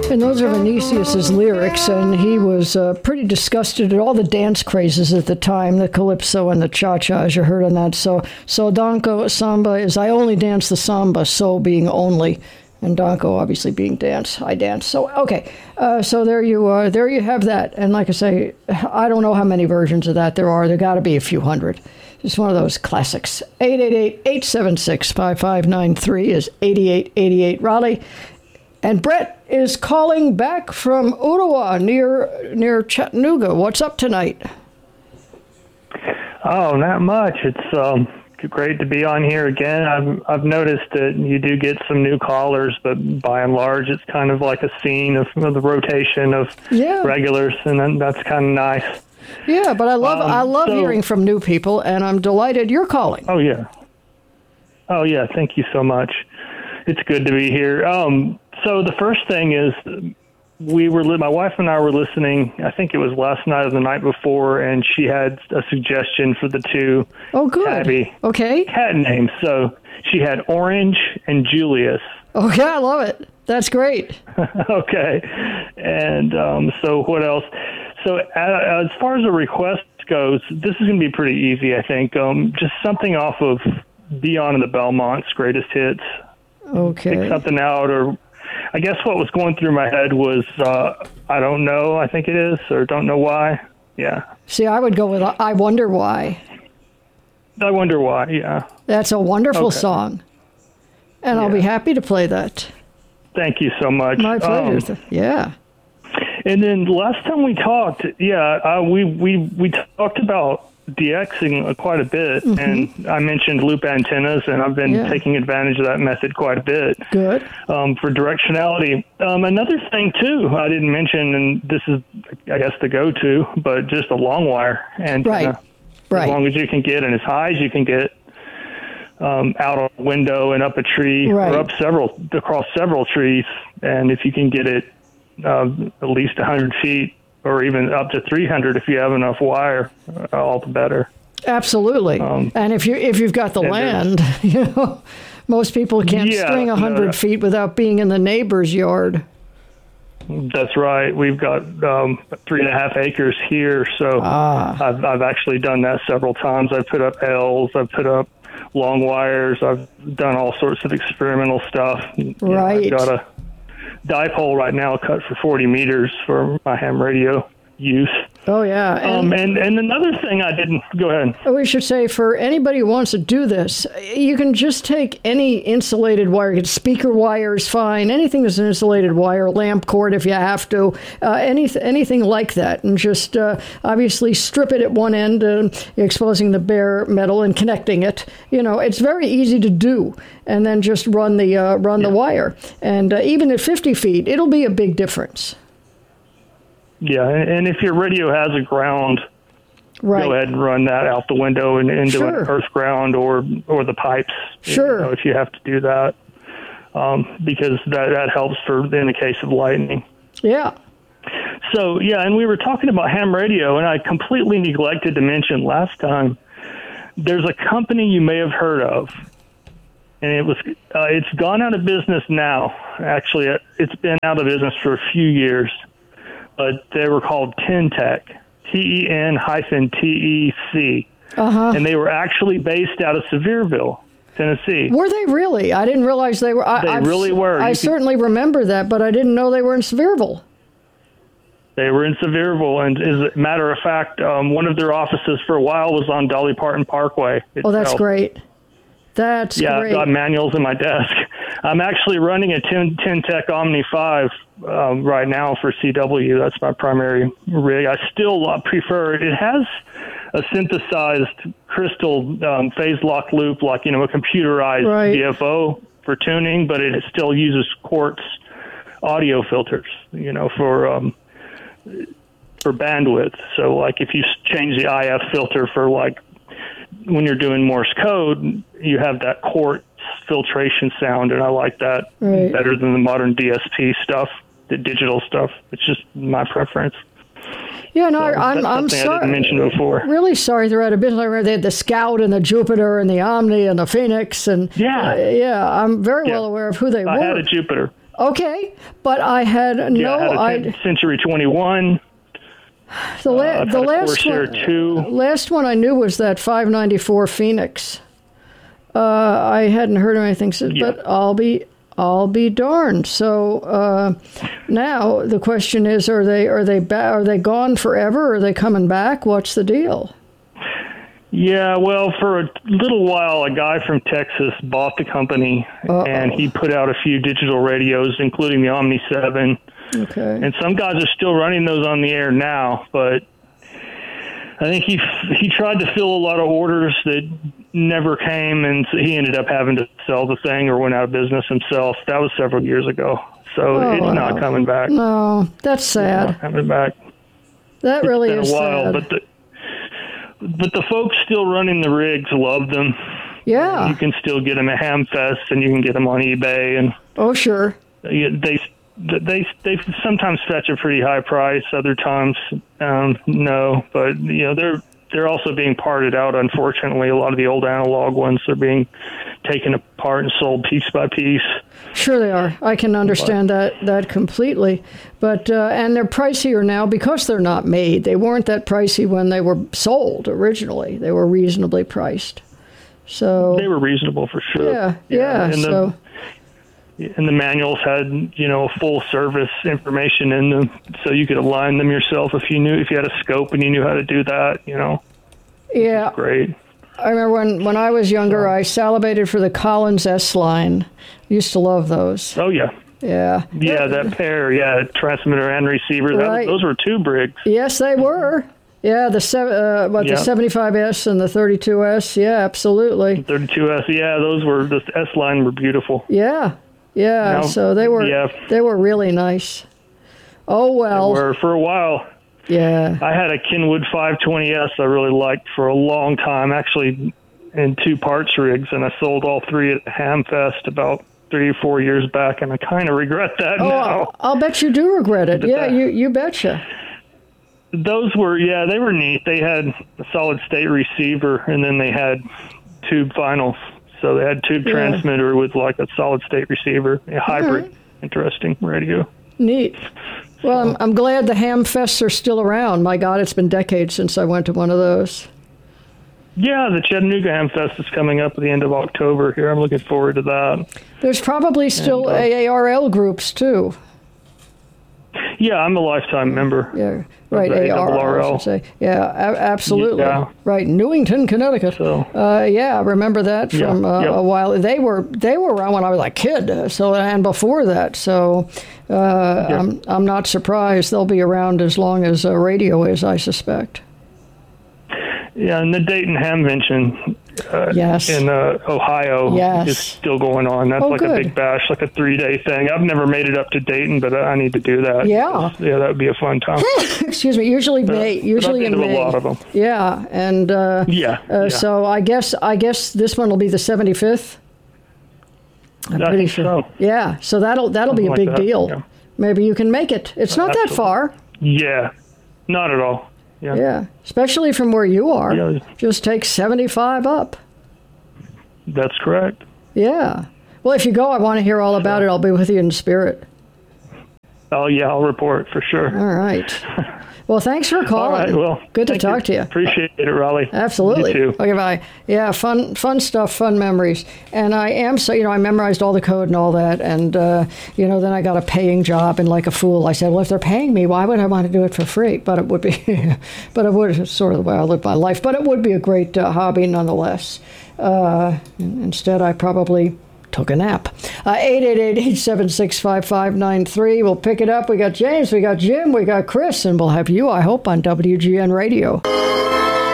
And those are Vinicius's lyrics, and he was pretty disgusted at all the dance crazes at the time, the calypso and the cha-cha, as you heard on that. So Donko samba is I only dance the samba, so being only, and Donko obviously being dance, I dance. So, okay, so there you are. There you have that. And like I say, I don't know how many versions of that there are. There got to be a few hundred. It's one of those classics. 888-876-5593 is 8888 Raleigh. And Brett is calling back from Ottawa near Chattanooga. What's up tonight? Oh, not much. It's great to be on here again. I've noticed that you do get some new callers, but by and large, it's kind of like a scene of the rotation of regulars, and then that's kind of nice. Yeah, but I love hearing from new people, and I'm delighted you're calling. Oh yeah. Thank you so much. It's good to be here. So the first thing is my wife and I were listening, I think it was last night or the night before, and she had a suggestion for the two tabby cat names. So she had Orange and Julius. Okay, I love it. That's great. Okay. And so what else? So as far as the request goes, this is going to be pretty easy, I think. Just something off of Dion and the Belmonts' greatest hits. Okay. Pick something out, or I guess what was going through my head was, I don't know, I think it is, or don't know why. Yeah. See, I would go with I Wonder Why. I Wonder Why, yeah. That's a wonderful song. And I'll be happy to play that. Thank you so much. My pleasure. Yeah. And then last time we talked, we talked about DXing quite a bit, and I mentioned loop antennas, and I've been taking advantage of that method quite a bit. Good. For directionality. Another thing, too, I didn't mention, and this is, I guess, the go-to, but just a long wire antenna. Right. As long as you can get, and as high as you can get, out a window and up a tree, or across several trees, and if you can get it at least 100 feet, or even up to 300 if you have enough wire, all the better. Absolutely. And if you've got the land, most people can't string 100 feet without being in the neighbor's yard. That's right. We've got 3.5 acres here, so I've actually done that several times. I've put up L's, I've put up long wires, I've done all sorts of experimental stuff. Right. I've got a dipole right now cut for 40 meters for my ham radio use. Oh, yeah. And another thing I didn't... Go ahead. We should say, for anybody who wants to do this, you can just take any insulated wire. You get speaker wires, fine. Anything that's an insulated wire, lamp cord if you have to, anything like that. And just obviously strip it at one end, exposing the bare metal and connecting it. It's very easy to do. And then just run the wire. And even at 50 feet, it'll be a big difference. Yeah, and if your radio has a ground, go ahead and run that out the window and into an earth ground or the pipes. Sure. If you have to do that, because that helps in the case of lightning. Yeah. So, and we were talking about ham radio, and I completely neglected to mention last time, there's a company you may have heard of, and it's gone out of business now. Actually, it's been out of business for a few years. But they were called Ten-Tec, TEN-TEC. And they were actually based out of Sevierville, Tennessee. Were they really? I didn't realize they were. They really were. I certainly remember that, but I didn't know they were in Sevierville. They were in Sevierville, and as a matter of fact, one of their offices for a while was on Dolly Parton Parkway itself. Oh, that's great. That's great. I've got manuals in my desk. I'm actually running a Ten-Tec Omni 5 right now for CW. That's my primary rig. I still prefer it. It has a synthesized crystal phase lock loop, like, a computerized DFO for tuning, but it still uses quartz audio filters, for bandwidth. So, like, if you change the IF filter for, like, when you're doing Morse code, you have that quartz filtration sound, and I like that better than the modern DSP stuff, the digital stuff. It's just my preference. Yeah, no, I'm sorry. I didn't mention before. Really sorry they're out of business. I remember they had the Scout and the Jupiter and the Omni and the Phoenix, and I'm very well aware of who they were. I had a Jupiter. Okay, but I had no idea. Century 21. The last one I knew was that 594 Phoenix. I hadn't heard of anything since, but I'll be darned. So now the question is: are they gone forever? Or are they coming back? What's the deal? Yeah, well, for a little while, a guy from Texas bought the company, and he put out a few digital radios, including the Omni 7. Okay. And some guys are still running those on the air now, but I think he tried to fill a lot of orders that never came, and so he ended up having to sell the thing or went out of business himself. That was several years ago, so it's not coming back. No, that's sad. It's not coming back. That really is sad. But the folks still running the rigs love them. Yeah. You can still get them at Hamfest, and you can get them on eBay. And oh, sure. They sometimes fetch a pretty high price. Other times, no. But they're also being parted out. Unfortunately, a lot of the old analog ones are being taken apart and sold piece by piece. Sure they are. I can understand that completely. But and they're pricier now because they're not made. They weren't that pricey when they were sold originally. They were reasonably priced. So they were reasonable for sure. Yeah. And the manuals had, full service information in them, so you could align them yourself if you had a scope and you knew how to do that. Yeah. Great. I remember when I was younger, I salivated for the Collins S-Line. Used to love those. Oh, yeah. Yeah. Yeah, that pair, transmitter and receiver. Right. Those were two Briggs. Yes, they were. Yeah, the 75S and the 32S. Yeah, absolutely. 32S, the S-Line were beautiful. Yeah. So they were really nice. Oh, well. They were for a while. Yeah. I had a Kenwood 520S I really liked for a long time, actually in 2 parts rigs, and I sold all 3 at Hamfest about 3 or 4 years back, and I kind of regret that now. I'll bet you do regret it. You betcha. Those were, they were neat. They had a solid state receiver, and then they had tube finals. So they had tube transmitter with like a solid state receiver, a hybrid. Right. Interesting radio. Neat. Well, I'm glad the Hamfests are still around. My God, it's been decades since I went to one of those. Yeah, the Chattanooga Hamfest is coming up at the end of October here. I'm looking forward to that. There's probably still AARL groups, too. Yeah, I'm a lifetime member. Yeah, right, ARRL. I should say. Yeah, absolutely. Yeah. Right, Newington, Connecticut. So, I remember that from a while. They were around when I was a kid, and before that. So I'm not surprised they'll be around as long as radio is, I suspect. Yeah, and the Dayton Hamvention in Ohio is still going on. That's a big bash, like a 3-day thing. I've never made it up to Dayton, but I need to do that. Yeah. Yeah, that would be a fun time. Excuse me. Usually in May. A lot of them. Yeah, and so I guess this one will be the 75th. I'm pretty sure. So. Yeah, so that'll be a big deal. Yeah. Maybe you can make it. It's not that far. Yeah, not at all. Yeah, especially from where you are. Yeah. Just take 75 up. That's correct. Yeah. Well, if you go, I want to hear all about it. I'll be with you in spirit. Oh, yeah, I'll report for sure. All right. Well, thanks for calling. All right, well, good to talk to you. Appreciate it, Raleigh. Absolutely. You too. Okay, bye. Yeah, fun stuff, fun memories. And I am I memorized all the code and all that. And, then I got a paying job, and like a fool, I said, well, if they're paying me, why would I want to do it for free? But it would be, it's sort of the way I live my life. But it would be a great hobby nonetheless. Instead, I probably took a nap. 888-876-5593. We'll pick it up. We got James, we got Jim, we got Chris, and we'll have you, I hope, on WGN Radio.